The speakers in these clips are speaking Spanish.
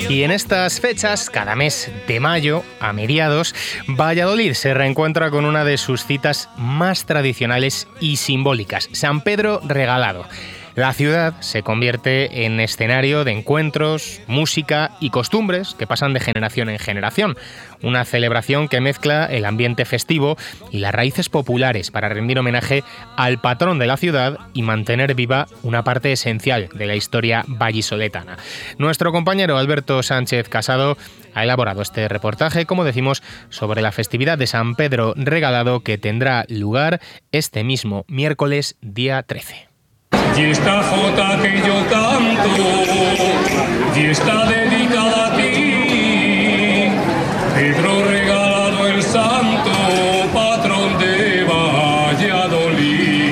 Y en estas fechas, cada mes de mayo, a mediados, Valladolid se reencuentra con una de sus citas más tradicionales y simbólicas, San Pedro Regalado. La ciudad se convierte en escenario de encuentros, música y costumbres que pasan de generación en generación. Una celebración que mezcla el ambiente festivo y las raíces populares para rendir homenaje al patrón de la ciudad y mantener viva una parte esencial de la historia vallisoletana. Nuestro compañero Alberto Sánchez Casado ha elaborado este reportaje, como decimos, sobre la festividad de San Pedro Regalado que tendrá lugar este mismo miércoles día 13. Y esta jota que yo canto, y está dedicada a ti, Pedro Regalado, el santo patrón de Valladolid.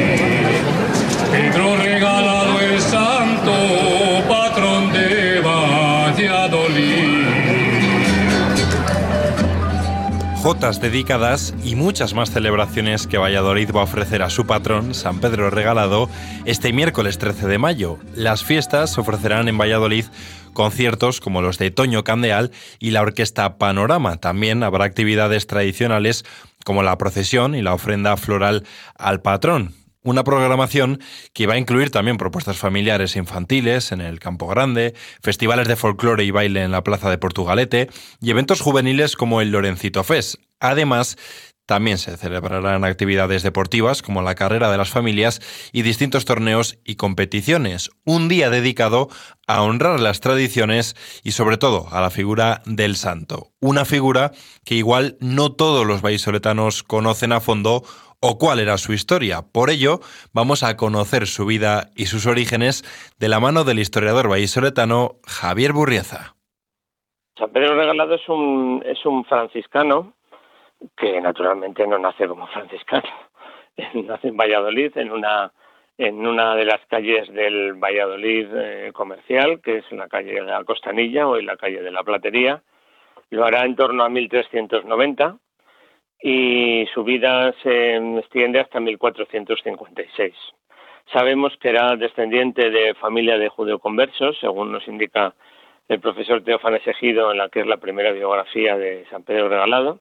Pedro Regalado, el santo patrón de Valladolid. Jotas dedicadas y muchas más celebraciones que Valladolid va a ofrecer a su patrón, San Pedro Regalado, este miércoles 13 de mayo. Las fiestas ofrecerán en Valladolid conciertos como los de Toño Candeal y la Orquesta Panorama. También habrá actividades tradicionales como la procesión y la ofrenda floral al patrón. Una programación que va a incluir también propuestas familiares e infantiles en el Campo Grande, festivales de folclore y baile en la Plaza de Portugalete y eventos juveniles como el Lorencito Fest. Además, también se celebrarán actividades deportivas como la carrera de las familias y distintos torneos y competiciones. Un día dedicado a honrar las tradiciones y sobre todo a la figura del santo. Una figura que igual no todos los vallisoletanos conocen a fondo o cuál era su historia. Por ello, vamos a conocer su vida y sus orígenes de la mano del historiador vallisoletano Javier Burrieza. San Pedro Regalado es un franciscano que naturalmente no nace como franciscano. Nace en Valladolid, en una de las calles del Valladolid comercial, que es la calle de la Costanilla, hoy la calle de la Platería. Lo hará en torno a 1390. Y su vida se extiende hasta 1456. Sabemos que era descendiente de familia de judeoconversos, según nos indica el profesor Teófanes Ejido en la que es la primera biografía de San Pedro Regalado.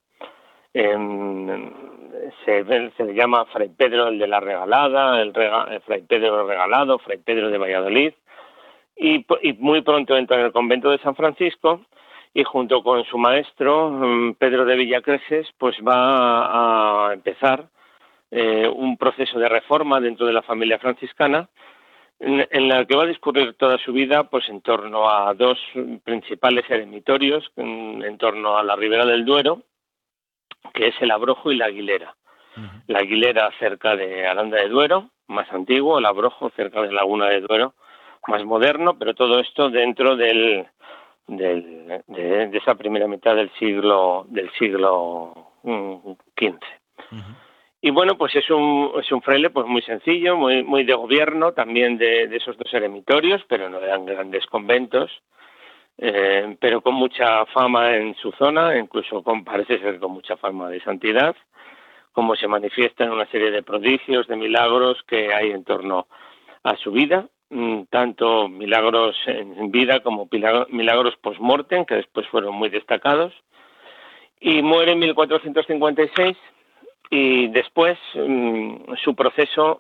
Se le llama Fray Pedro el de la Regalada, el Fray Pedro Regalado, Fray Pedro de Valladolid, y muy pronto entra en el convento de San Francisco. Y junto con su maestro, Pedro de Villacreses, pues va a empezar un proceso de reforma dentro de la familia franciscana, en la que va a discurrir toda su vida pues en torno a dos principales eremitorios, en torno a la ribera del Duero, que es el Abrojo y la Aguilera. La Aguilera cerca de Aranda de Duero, más antiguo, el Abrojo cerca de Laguna de Duero, más moderno, pero todo esto dentro de esa primera mitad del siglo XV. Y bueno, pues es un fraile pues muy sencillo, muy de gobierno, también de esos dos eremitorios, pero no eran grandes conventos, pero con mucha fama en su zona, incluso parece ser con mucha fama de santidad, como se manifiesta en una serie de prodigios, de milagros que hay en torno a su vida, tanto milagros en vida como milagros post-mortem, que después fueron muy destacados, y muere en 1456, y después su proceso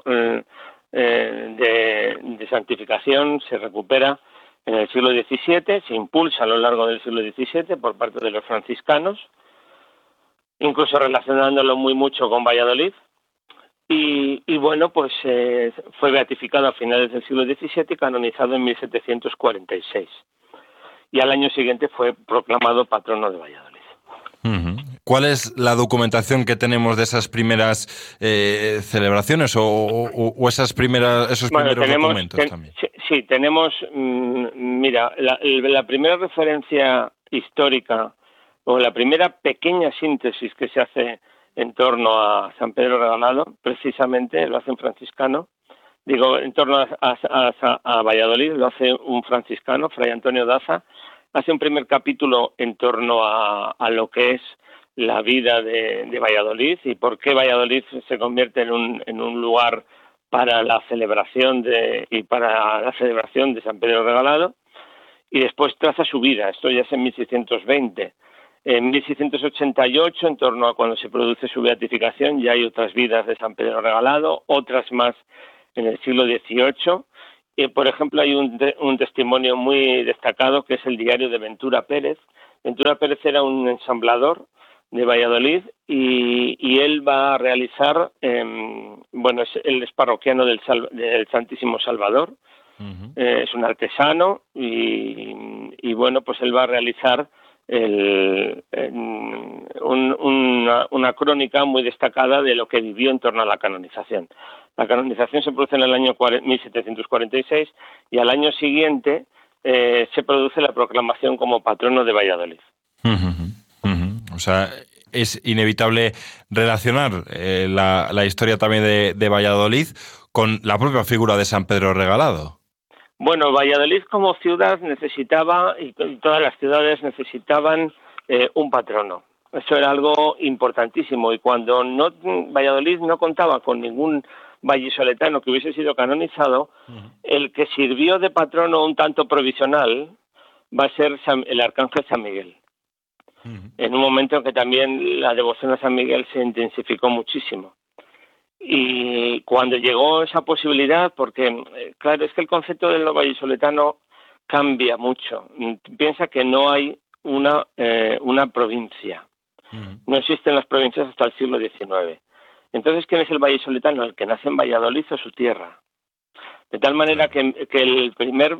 de santificación se recupera en el siglo XVII, se impulsa a lo largo del siglo XVII por parte de los franciscanos, incluso relacionándolo muy mucho con Valladolid. Y bueno, pues fue beatificado a finales del siglo XVII y canonizado en 1746. Y al año siguiente fue proclamado patrono de Valladolid. ¿Cuál es la documentación que tenemos de esas primeras celebraciones o esos primeros documentos también? Sí, tenemos, mira, la primera referencia histórica o la primera pequeña síntesis que se hace en torno a San Pedro Regalado, precisamente lo hace un franciscano, en torno a Valladolid, lo hace un franciscano, Fray Antonio Daza, hace un primer capítulo en torno a lo que es la vida de Valladolid y por qué Valladolid se convierte en un lugar para la celebración de San Pedro Regalado. y después traza su vida. Esto ya es en 1620. En 1688, en torno a cuando se produce su beatificación, ya hay otras vidas de San Pedro Regalado, otras más en el siglo XVIII. Por ejemplo, hay un testimonio muy destacado que es el diario de Ventura Pérez. Ventura Pérez era un ensamblador de Valladolid y él va a realizar, él es parroquiano del Santísimo Salvador, es un artesano y bueno, pues él va a realizar una crónica muy destacada de lo que vivió en torno a la canonización. La canonización se produce en el año 1746 y al año siguiente se produce la proclamación como patrono de Valladolid. O sea, es inevitable relacionar la historia también de Valladolid con la propia figura de San Pedro Regalado. Bueno, Valladolid como ciudad necesitaba, y todas las ciudades necesitaban un patrono. Eso era algo importantísimo, y cuando Valladolid no contaba con ningún vallisoletano que hubiese sido canonizado, el que sirvió de patrono un tanto provisional va a ser el arcángel San Miguel. En un momento en que también la devoción a San Miguel se intensificó muchísimo. Y cuando llegó esa posibilidad, porque claro, es que el concepto del vallisoletano cambia mucho. Piensa que no hay una provincia. No existen las provincias hasta el siglo XIX. Entonces, ¿quién es el vallisoletano? El que nace en Valladolid o su tierra. De tal manera que el primer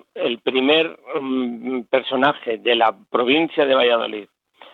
personaje de la provincia de Valladolid,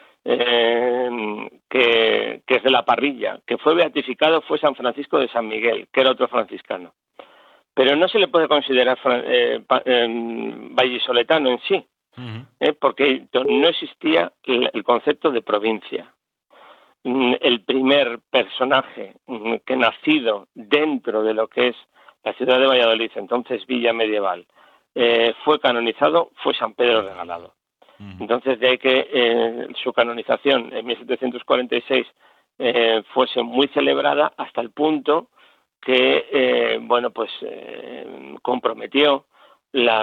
que es de la Parrilla, que fue beatificado, fue San Francisco de San Miguel, que era otro franciscano. Pero no se le puede considerar vallisoletano en sí, porque no existía el concepto de provincia. El primer personaje que nacido dentro de lo que es la ciudad de Valladolid, entonces villa medieval, fue canonizado, fue San Pedro Regalado. Entonces, de ahí que su canonización en 1746 fuese muy celebrada hasta el punto que, comprometió las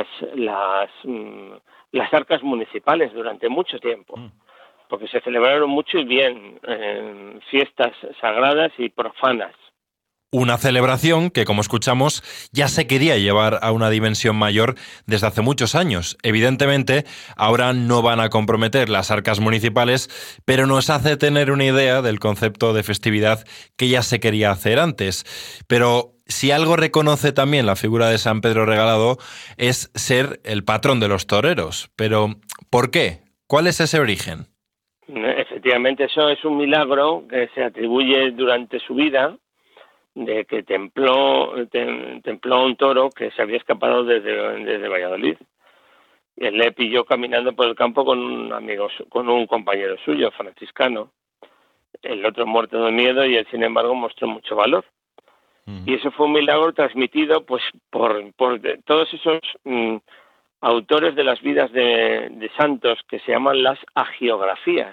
arcas municipales durante mucho tiempo, porque se celebraron mucho y bien fiestas sagradas y profanas. Una celebración que, como escuchamos, ya se quería llevar a una dimensión mayor desde hace muchos años. Evidentemente, ahora no van a comprometer las arcas municipales, pero nos hace tener una idea del concepto de festividad que ya se quería hacer antes. Pero si algo reconoce también la figura de San Pedro Regalado es ser el patrón de los toreros. Pero, ¿por qué? ¿Cuál es ese origen? Efectivamente, eso es un milagro que se atribuye durante su vida, de que templó un toro que se había escapado desde Valladolid. Y él le pilló caminando por el campo con un compañero suyo, franciscano. El otro muerto de miedo y él, sin embargo, mostró mucho valor. Y eso fue un milagro transmitido pues por todos esos autores de las vidas de santos que se llaman las hagiografías.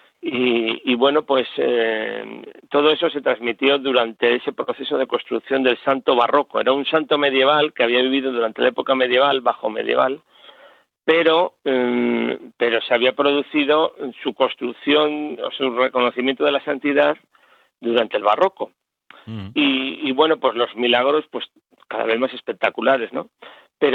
Y bueno, pues todo eso se transmitió durante ese proceso de construcción del santo barroco. Era un santo medieval que había vivido durante la época medieval, bajo medieval, pero se había producido su construcción o su reconocimiento de la santidad durante el barroco. Y bueno, pues los milagros pues cada vez más espectaculares, ¿no? Pero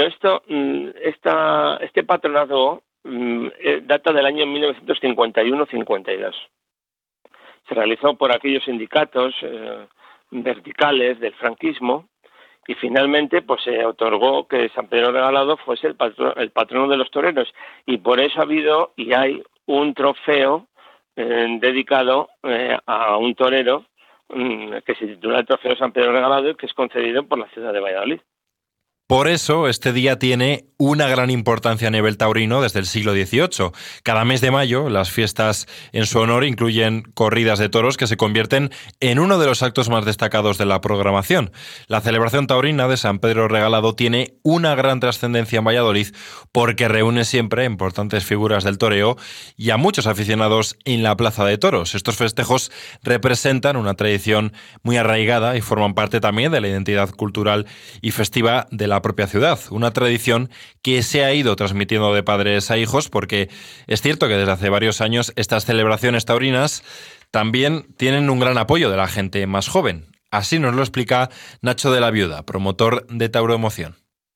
este patronazgo data del año 1951-52. Se realizó por aquellos sindicatos verticales del franquismo y finalmente pues se otorgó que San Pedro Regalado fuese el patrono de los toreros, y por eso ha habido y hay un trofeo dedicado a un torero que se titula el Trofeo San Pedro Regalado y que es concedido por la ciudad de Valladolid. Por eso, este día tiene una gran importancia a nivel taurino desde el siglo XVIII. Cada mes de mayo, las fiestas en su honor incluyen corridas de toros que se convierten en uno de los actos más destacados de la programación. La celebración taurina de San Pedro Regalado tiene una gran trascendencia en Valladolid porque reúne siempre importantes figuras del toreo y a muchos aficionados en la Plaza de Toros. Estos festejos representan una tradición muy arraigada y forman parte también de la identidad cultural y festiva de la la propia ciudad, una tradición que se ha ido transmitiendo de padres a hijos, porque es cierto que desde hace varios años estas celebraciones taurinas también tienen un gran apoyo de la gente más joven. Así nos lo explica Nacho de la Viuda, promotor de Tauroemoción.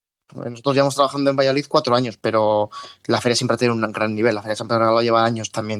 Nosotros llevamos trabajando en Valladolid 4 años, pero la feria siempre tiene un gran nivel. La feria de San Pedro Regalado lleva años también